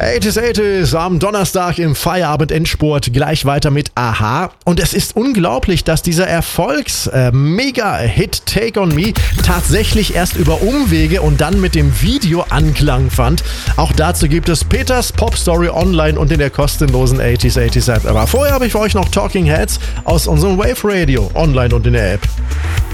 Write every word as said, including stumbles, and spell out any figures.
achtzig achtzig am Donnerstag im Feierabend-Endspurt gleich weiter mit Aha. Und es ist unglaublich, dass dieser Erfolgs-Mega-Hit Take On Me tatsächlich erst über Umwege und dann mit dem Video Anklang fand. Auch dazu gibt es Peters Pop Story online und in der kostenlosen achtzig achtzig App. Aber vorher habe ich für euch noch Talking Heads aus unserem Wave Radio online und in der App.